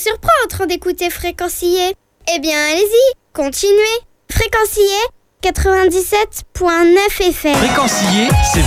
surprend en train d'écouter Fréquencier. Eh bien, allez-y, continuez. Fréquencier 97.9 FM. Fréquencier, c'est